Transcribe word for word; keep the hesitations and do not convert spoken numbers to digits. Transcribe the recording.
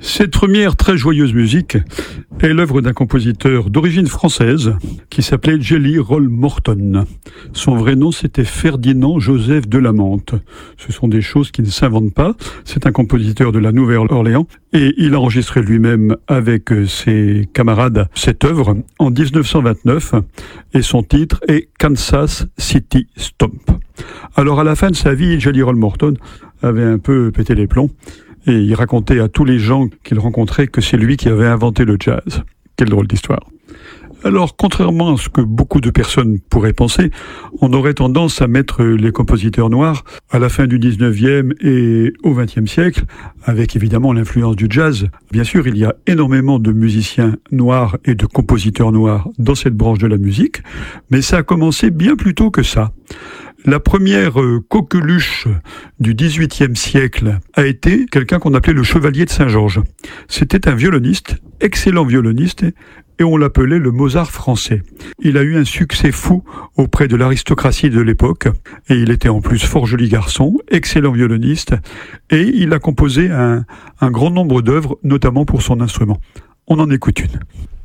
Cette première très joyeuse musique est l'œuvre d'un compositeur d'origine française qui s'appelait Jelly Roll Morton. Son vrai nom, c'était Ferdinand Joseph de la Mante. Ce sont des choses qui ne s'inventent pas. C'est un compositeur de la Nouvelle-Orléans et il a enregistré lui-même avec ses camarades cette œuvre en dix-neuf cent vingt-neuf et son titre est Kansas City Stomp. Alors à la fin de sa vie, Jelly Roll Morton avait un peu pété les plombs. Et il racontait à tous les gens qu'il rencontrait que c'est lui qui avait inventé le jazz. Quelle drôle d'histoire. Alors, contrairement à ce que beaucoup de personnes pourraient penser, on aurait tendance à mettre les compositeurs noirs à la fin du dix-neuvième et au vingtième siècle, avec évidemment l'influence du jazz. Bien sûr, il y a énormément de musiciens noirs et de compositeurs noirs dans cette branche de la musique, mais ça a commencé bien plus tôt que ça. La première euh, coqueluche du dix-huitième siècle a été quelqu'un qu'on appelait le Chevalier de Saint-Georges. C'était un violoniste, excellent violoniste, et on l'appelait le Mozart français. Il a eu un succès fou auprès de l'aristocratie de l'époque, et il était en plus fort joli garçon, excellent violoniste, et il a composé un, un grand nombre d'œuvres, notamment pour son instrument. On en écoute une.